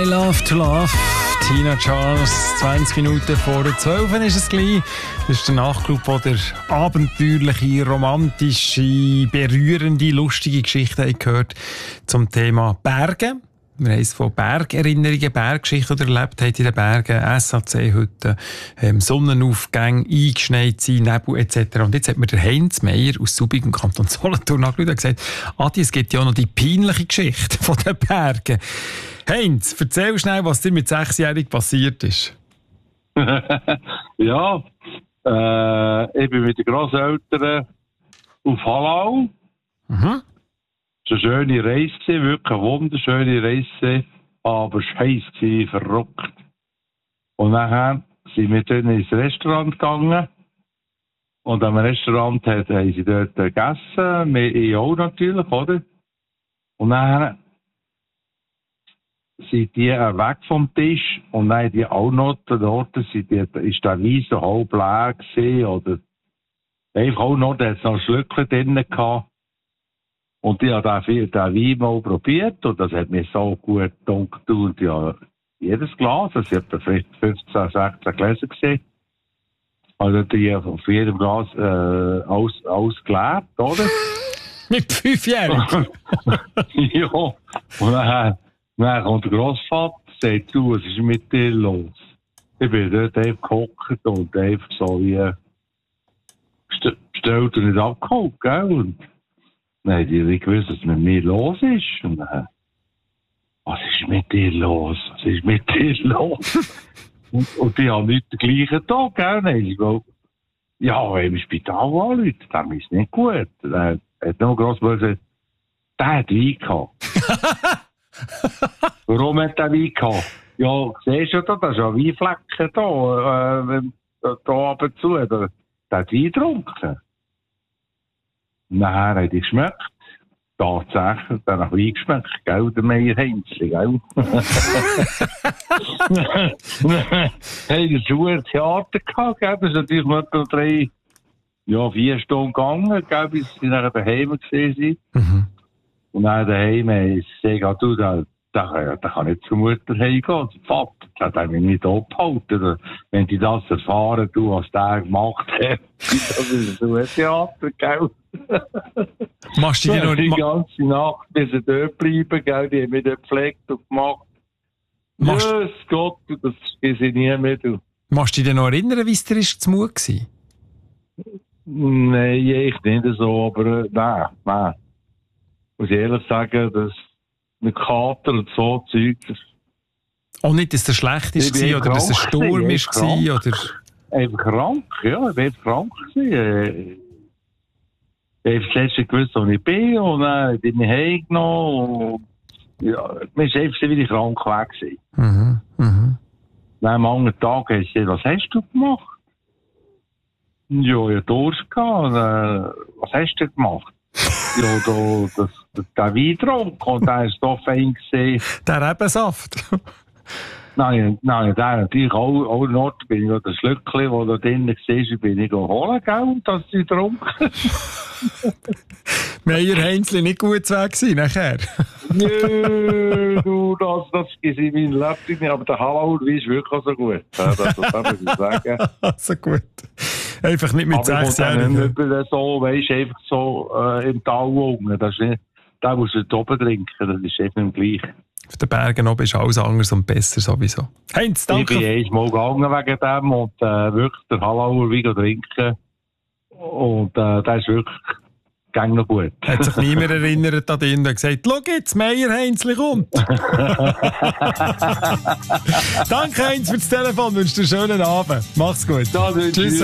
I Love to Love. Tina Charles, 20 Minuten vor 12 ist es gleich. Das ist der Nachtclub, der abenteuerliche, romantische, berührende, lustige Geschichten gehört zum Thema Berge. Wir haben es von Bergerinnerungen, Berggeschichten erlebt, haben in den Bergen, SAC-Hütten, Sonnenaufgänge, eingeschneit sein, Nebel etc. Und jetzt hat mir der Heinz Meier aus Subic im Kanton Solothurn angeschaut und gesagt, Adi, es gibt ja auch noch die peinliche Geschichte von den Bergen. Heinz, erzähl schnell, was dir mit 6-Jährigen passiert ist. Ja, ich bin mit den Grosseltern auf Hallau. Mhm. Es war eine schöne Reise, wirklich eine wunderschöne Reise, aber es war heiß, verrückt. Und nachher sind wir dann ins Restaurant gegangen. Und am Restaurant haben sie dort gegessen, ich auch natürlich, oder? Und dann sind die weg vom Tisch und dann die auch noch dort, ist der Wein so halb leer gewesen, oder einfach auch noch, da hat es noch ein Schlückchen drin gehabt. Und ich habe den Wein mal probiert und das hat mir so gut gedacht. Und ja, jedes Glas, also ich habe vielleicht 15, 16 Gläser gesehen. Also die auf jedem Glas alles geleert, oder? Mit 5-Jährigen? Ja. Und dann kommt der Grossvater und sagt, du, was ist mit dir los? Ich bin dort einfach gehockt und einfach so wie bestellt und nicht abgeholt, gell? Und nein, die haben gewusst, was mit mir los ist. Und dann, was ist mit dir los? Was ist mit dir los? und die haben nicht den gleichen Tag, gell? Nein, ich glaube, ja, im Spital anrufen, dem ist nicht gut. Er hat noch gross gesagt, der hat Wein gehabt. Warum hat der Wein gehabt? Ja, siehst du da ist ja Weinflecken da ab und zu. Der hat Wein getrunken. Nachher hat ich geschmeckt. Tatsächlich, dann nach Wein geschmeckt, gell, der Meier Heinzli, gell? Hey, das war ein Theater gehabt, gell? Das ist natürlich noch 4 Stunden gegangen, gell, bis sie nachher daheim gesehen sind. Mhm. Und dann daheim ist sie gesagt, du, da kann nicht zur Mutter heimgehen. Der Vater, das hat mich nicht abgehalten. Wenn die das erfahren, du, was der gemacht hat, das ist so ein Theater, gell? Machst du dir noch die ganze Nacht müssen dort bleiben, gell? Die haben mich dort gepflegt und gemacht. Jesus Gott, das ist ich nie mehr. Du. Machst du dich noch erinnern, wie es dir zu Mut war? Nein, ich nicht so, aber nein. Muss ich ehrlich sagen, dass mit Kater und so Zeug. Auch nicht, dass der schlecht war oder dass der Sturm war? Oder? Einfach krank, ja. Ich war einfach krank. Ich habe das letzte gewusst, wo ich bin, und dann bin ich heimgenommen. Ja, mir ist einfach wie krank weg gewesen. Mhm. Mhm. Dann am anderen Tag habe ich gesagt, was hast du gemacht? Ja, ich hatte Durst gehabt. Was hast du gemacht? Ja, der Wein getrunken und der ist doch fein gesehen. Der Rebensaft? Nein, der natürlich auch noch, bin ich noch das Schlückchen, das da drinnen war, bin ich holen, gell, und das sie getrunken. Meier Heinzli nicht gut weg gewesen, nachher? Nö, du, das ist in meinem Leben nicht, aber der Hallau ist wirklich so gut. Das muss ich sagen. So gut. Einfach nicht mit 6-Jährigen. Aber nicht so, weisst du, einfach so im Tal unten. Das ist nicht, da musst du oben trinken, das ist eben gleich. Auf den Bergen oben ist alles anders und besser sowieso. Heinz, danke. Ich bin einmal gegangen wegen dem und wirklich der Hallauer Wein trinken. Und das ist wirklich gang noch gut. Hat sich niemand erinnert an ihn und gesagt, schau jetzt, Meier Heinzli kommt. Danke Heinz für das Telefon, wünsche dir einen schönen Abend. Mach's gut. Ja, tschüss.